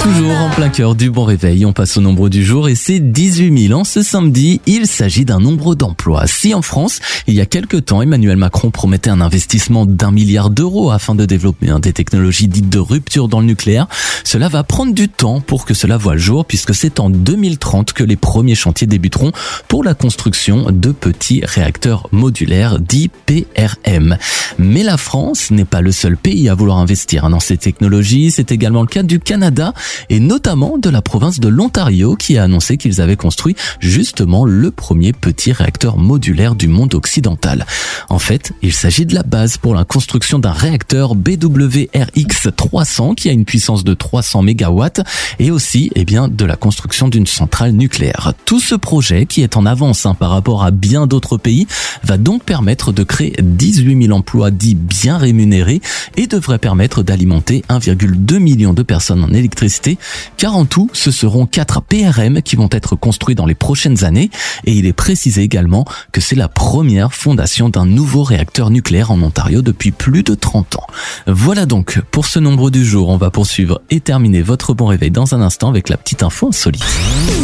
Toujours en plein cœur du bon réveil, on passe au nombre du jour et c'est 18 000 en ce samedi. Il s'agit d'un nombre d'emplois. Si en France, il y a quelques temps, Emmanuel Macron promettait un investissement d'1 milliard d'euros afin de développer des technologies dites de rupture dans le nucléaire, cela va prendre du temps pour que cela voie le jour puisque c'est en 2030 que les premiers chantiers débuteront pour la construction de petits réacteurs modulaires dits PRM. Mais la France n'est pas le seul pays à vouloir investir dans ces technologies, c'est également le cas du Canada et notamment de la province de l'Ontario qui a annoncé qu'ils avaient construit justement le premier petit réacteur modulaire du monde occidental. En fait, il s'agit de la base pour la construction d'un réacteur BWRX 300 qui a une puissance de 300 MW et aussi de la construction d'une centrale nucléaire. Tout ce projet qui est en avance par rapport à bien d'autres pays va donc permettre de créer 18 000 emplois dits bien rémunérés et devrait permettre d'alimenter 1,2 million de personnes en électricité, car en tout, ce seront 4 PRM qui vont être construits dans les prochaines années, et il est précisé également que c'est la première fondation d'un nouveau réacteur nucléaire en Ontario depuis plus de 30 ans. Voilà donc pour ce nombre du jour, on va poursuivre et terminer votre bon réveil dans un instant avec la petite info insolite.